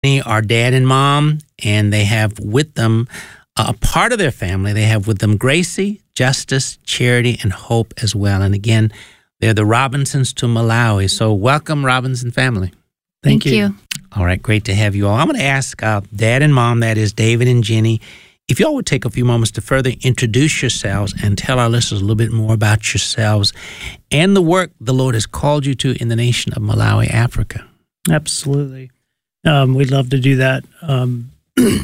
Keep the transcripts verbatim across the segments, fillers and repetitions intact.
Our dad and mom, and they have with them a part of their family. They have with them Gracie, Justice, Charity, and Hope as well. And again, they're the Robinsons to Malawi. So welcome, Robinson family. Thank, Thank you. you. All right, great to have you all. I'm going to ask uh, Dad and Mom, that is David and Jenny, if y'all would take a few moments to further introduce yourselves and tell our listeners a little bit more about yourselves and the work the Lord has called you to in the nation of Malawi, Africa. Absolutely. Um, we'd love to do that. Um,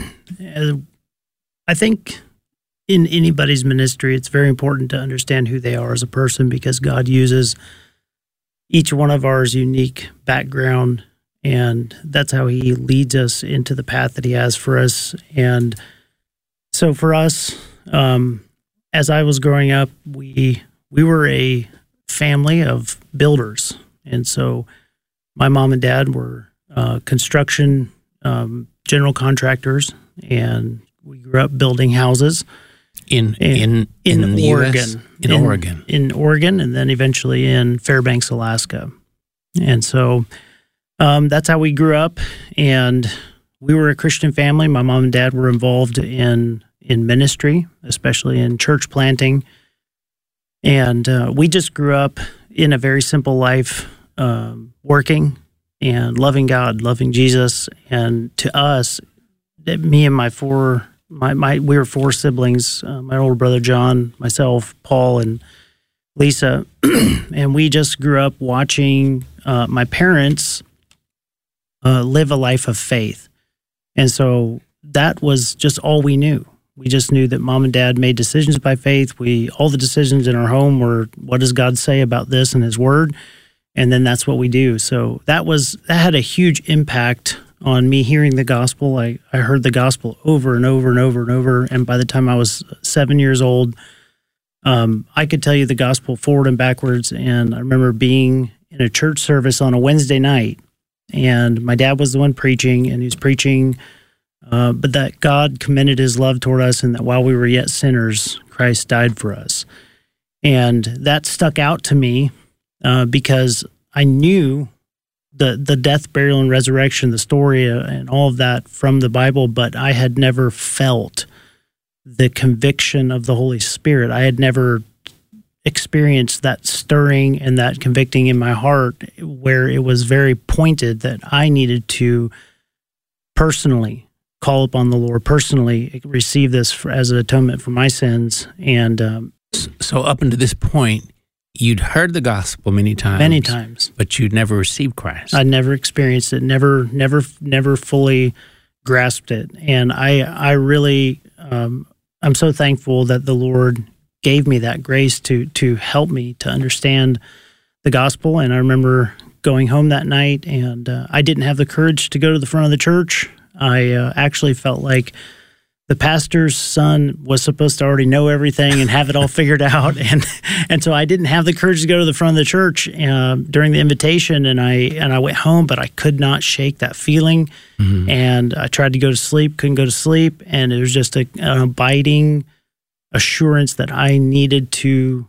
I think in anybody's ministry, it's very important to understand who they are as a person, because God uses each one of ours unique background, and that's how He leads us into the path that He has for us. And so for us, um, as I was growing up, we we were a family of builders, and so my mom and dad were Uh, construction um, general contractors, and we grew up building houses in in in, in the Oregon, U S? in, in Oregon, in Oregon, and then eventually in Fairbanks, Alaska. And so um, that's how we grew up. And we were a Christian family. My mom and dad were involved in in ministry, especially in church planting. And uh, we just grew up in a very simple life, um, working and loving God, loving Jesus. And to us, me and my four, my, my we were four siblings, uh, my older brother John, myself, Paul, and Lisa, and we just grew up watching uh, my parents uh, live a life of faith. And so that was just all we knew. We just knew that mom and dad made decisions by faith. We all the decisions in our home were, what does God say about this in His Word? And then that's what we do. So that was that had a huge impact on me hearing the gospel. I, I heard the gospel over and over and over and over. And by the time I was seven years old, um, I could tell you the gospel forward and backwards. And I remember being in a church service on a Wednesday night, and my dad was the one preaching, and he was preaching, uh, but that God commended His love toward us, and that while we were yet sinners, Christ died for us. And that stuck out to me. Uh, because I knew the the death, burial, and resurrection, the story, uh, and all of that from the Bible, but I had never felt the conviction of the Holy Spirit. I had never experienced that stirring and that convicting in my heart, where it was very pointed that I needed to personally call upon the Lord, personally receive this for, as an atonement for my sins. And um, so up until this point, you'd heard the gospel many times. Many times. But you'd never received Christ. I'd never experienced it, never, never, never fully grasped it. And I, I really, um, I'm so thankful that the Lord gave me that grace to, to help me to understand the gospel. And I remember going home that night, and uh, I didn't have the courage to go to the front of the church. I uh, actually felt like the pastor's son was supposed to already know everything and have it all figured out. And and so I didn't have the courage to go to the front of the church uh, during the invitation, and I and I went home, but I could not shake that feeling. Mm-hmm. And I tried to go to sleep, couldn't go to sleep, and it was just a, an abiding assurance that I needed to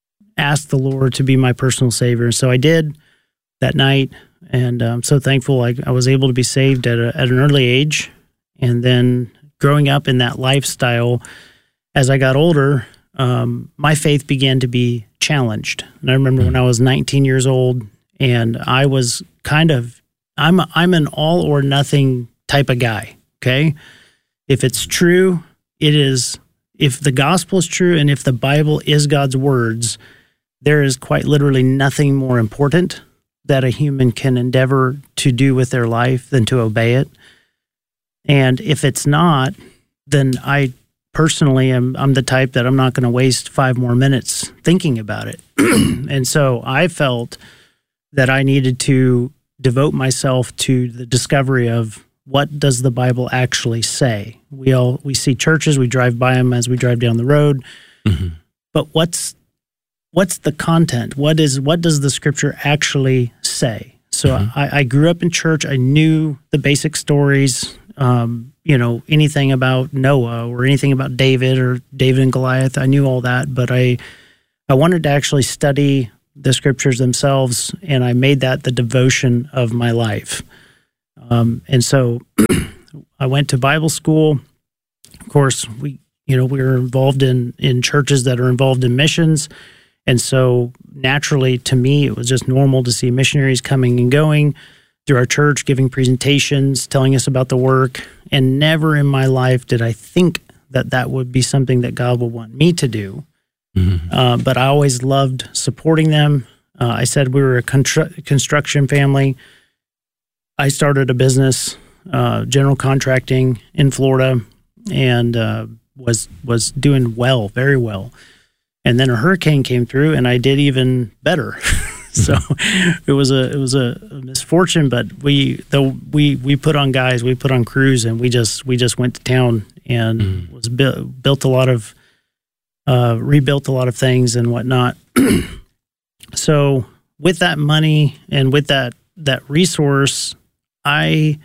ask the Lord to be my personal Savior. And so I did that night, and I'm so thankful I, I was able to be saved at, a, at an early age. And then growing up in that lifestyle, as I got older, um, my faith began to be challenged. And I remember when I was nineteen years old, and I was kind of, I'm I'm an all or nothing type of guy, okay? If it's true, it is, if the gospel is true and if the Bible is God's words, there is quite literally nothing more important that a human can endeavor to do with their life than to obey it. And if it's not, then I personally am I'm the type that I'm not going to waste five more minutes thinking about it. And so I felt that I needed to devote myself to the discovery of what does the Bible actually say. We all we see churches, we drive by them as we drive down the road, mm-hmm. but what's what's the content? What is what does the Scripture actually say? So mm-hmm. I, I grew up in church. I knew the basic stories. Um, you know, anything about Noah or anything about David or David and Goliath. I knew all that, but I I wanted to actually study the Scriptures themselves, and I made that the devotion of my life. Um, and so I went to Bible school. Of course, we, you know, we were involved in, in churches that are involved in missions. And so naturally, to me, it was just normal to see missionaries coming and going through our church, giving presentations, telling us about the work. And never in my life did I think that that would be something that God would want me to do. Mm-hmm. Uh, but I always loved supporting them. Uh, I said we were a constru- construction family. I started a business, uh, general contracting in Florida, and uh, was was doing well, very well. And then a hurricane came through, and I did even better. So it was a it was a misfortune, but we though we we put on guys, we put on crews, and we just we just went to town and mm. was bu- built a lot of uh, rebuilt a lot of things and whatnot. So with that money and with that that resource, I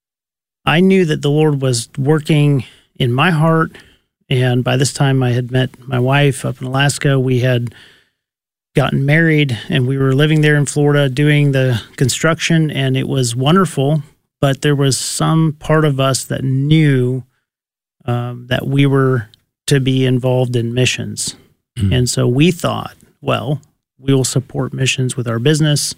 I knew that the Lord was working in my heart. And by this time, I had met my wife up in Alaska. We had gotten married, and we were living there in Florida doing the construction, and it was wonderful. But there was some part of us that knew um, that we were to be involved in missions. Mm-hmm. And so we thought, well, we will support missions with our business.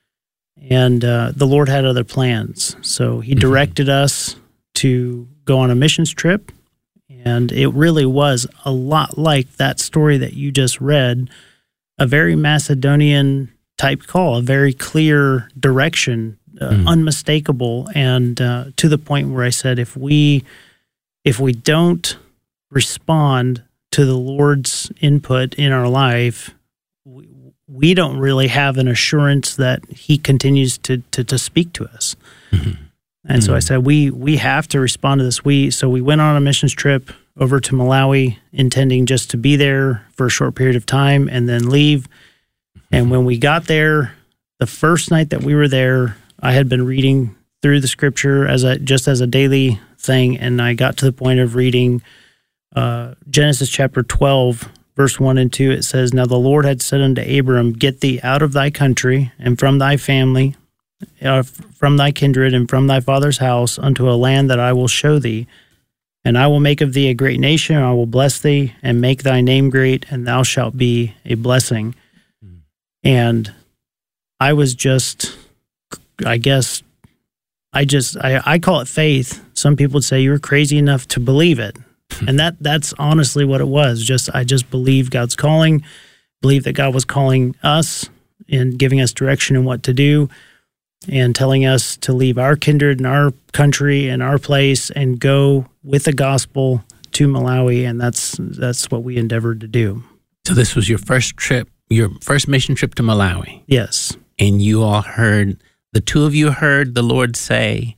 And uh, the Lord had other plans. So he directed mm-hmm. us to go on a missions trip. And it really was a lot like that story that you just read, a very Macedonian type call, a very clear direction, uh, mm. unmistakable, and uh, to the point where I said, if we if we don't respond to the Lord's input in our life, we, we don't really have an assurance that he continues to to, to speak to us. Mm-hmm. And mm-hmm. so I said, we we have to respond to this. We So we went on a missions trip over to Malawi, intending just to be there for a short period of time and then leave. And when we got there, the first night that we were there, I had been reading through the scripture as a just as a daily thing, and I got to the point of reading uh, Genesis chapter twelve, verse one and two. It says, "Now the Lord had said unto Abram, Get thee out of thy country and from thy family, Uh, from thy kindred and from thy father's house unto a land that I will show thee. And I will make of thee a great nation, and I will bless thee and make thy name great, and thou shalt be a blessing." Mm. And I was just, I guess, I just, I, I call it faith. Some people would say you were crazy enough to believe it. And that that's honestly what it was. Just I just believed God's calling, believed that God was calling us and giving us direction in what to do, and telling us to leave our kindred and our country and our place and go with the gospel to Malawi, and that's that's what we endeavored to do. So this was your first trip, your first mission trip to Malawi? Yes. And you all heard, the two of you heard the Lord say,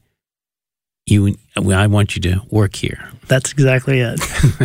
"You, I want you to work here." That's exactly it.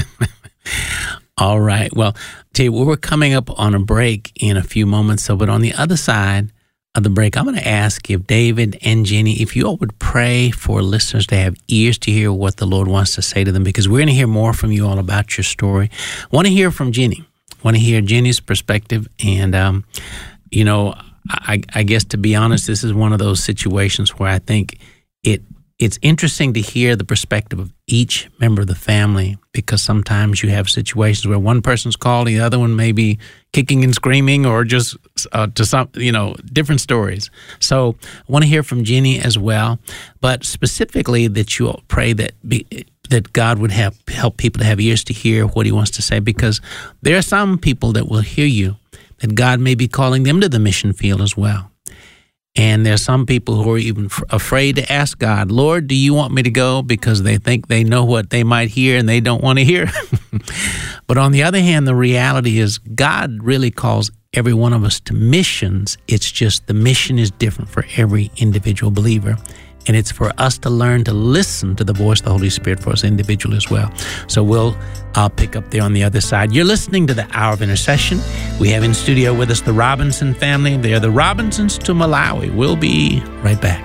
All right. Well, tell you, we're coming up on a break in a few moments, so but on the other side of the break, I'm going to ask if David and Jenny, if you all would pray for listeners to have ears to hear what the Lord wants to say to them, because we're going to hear more from you all about your story. I want to hear from Jenny. I want to hear Jenny's perspective. And, um, you know, I, I guess to be honest, this is one of those situations where I think it it's interesting to hear the perspective of each member of the family, because sometimes you have situations where one person's called, the other one may be kicking and screaming, or just uh, to some, you know, different stories. So I want to hear from Jenny as well, but specifically that you all pray that be, that God would have help people to have ears to hear what he wants to say, because there are some people that will hear you, that God may be calling them to the mission field as well. And there's some people who are even f- afraid to ask God, "Lord, do you want me to go?" because they think they know what they might hear and they don't want to hear. But on the other hand, the reality is God really calls every one of us to missions. It's just the mission is different for every individual believer. And it's for us to learn to listen to the voice of the Holy Spirit for us individually as well. So we'll uh, pick up there on the other side. You're listening to the Hour of Intercession. We have in studio with us the Robinson family. They're the Robinsons to Malawi. We'll be right back.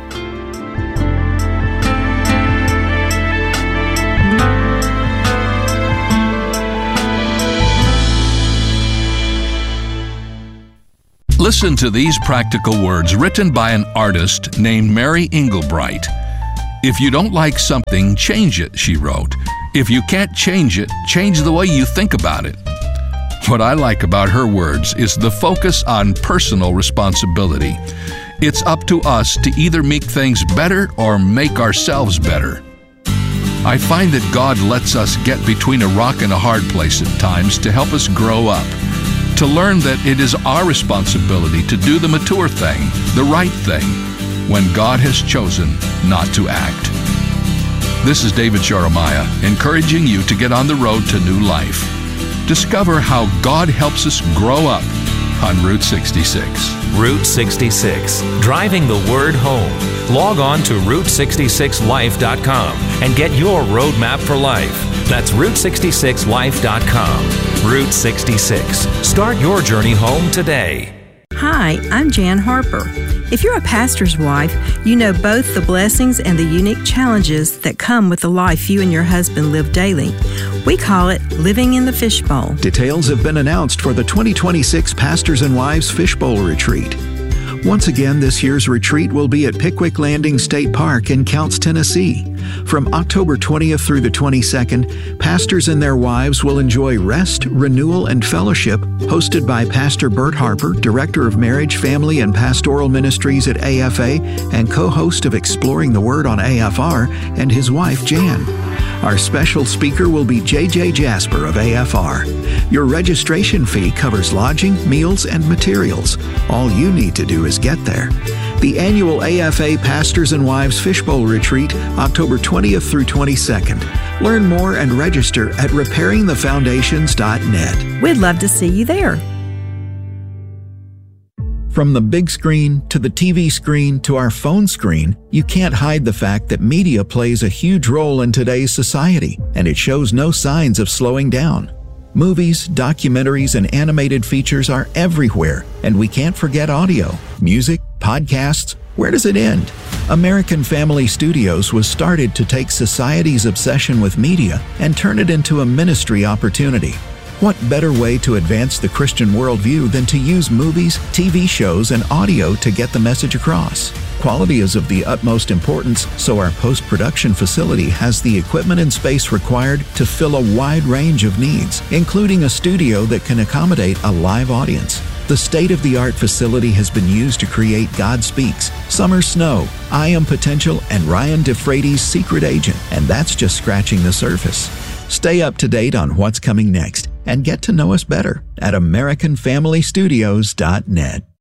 Listen to these practical words written by an artist named Mary Engelbright. If you don't like something, change it, she wrote. If you can't change it, change the way you think about it. What I like about her words is the focus on personal responsibility. It's up to us to either make things better or make ourselves better. I find that God lets us get between a rock and a hard place at times to help us grow up, to learn that it is our responsibility to do the mature thing, the right thing, when God has chosen not to act. This is David Jeremiah, encouraging you to get on the road to new life. Discover how God helps us grow up on Route sixty-six. Route sixty-six, driving the word home. Log on to route sixty-six life dot com and get your roadmap for life. That's route sixty-six life dot com. Route sixty-six. Start your journey home today. Hi, I'm Jan Harper. If you're a pastor's wife, you know both the blessings and the unique challenges that come with the life you and your husband live daily. We call it living in the fishbowl. Details have been announced for the twenty twenty-six Pastors and Wives Fishbowl Retreat. Once again, this year's retreat will be at Pickwick Landing State Park in Counce, Tennessee. From October twentieth through the twenty-second, pastors and their wives will enjoy rest, renewal, and fellowship, hosted by Pastor Bert Harper, Director of Marriage, Family, and Pastoral Ministries at A F A and co-host of Exploring the Word on A F R, and his wife, Jan. Our special speaker will be J J Jasper of A F R. Your registration fee covers lodging, meals, and materials. All you need to do is get there. The annual A F A Pastors and Wives Fishbowl Retreat, October twentieth through twenty-second. Learn more and register at repairing the foundations dot net. We'd love to see you there. From the big screen to the T V screen to our phone screen, you can't hide the fact that media plays a huge role in today's society, and it shows no signs of slowing down. Movies, documentaries, and animated features are everywhere, and we can't forget audio, music, podcasts. Where does it end? American Family Studios was started to take society's obsession with media and turn it into a ministry opportunity. What better way to advance the Christian worldview than to use movies, T V shows, and audio to get the message across? Quality is of the utmost importance, so our post-production facility has the equipment and space required to fill a wide range of needs, including a studio that can accommodate a live audience. The state-of-the-art facility has been used to create God Speaks, Summer Snow, I Am Potential, and Ryan DeFrady's Secret Agent, and that's just scratching the surface. Stay up to date on what's coming next and get to know us better at American Family Studios dot net.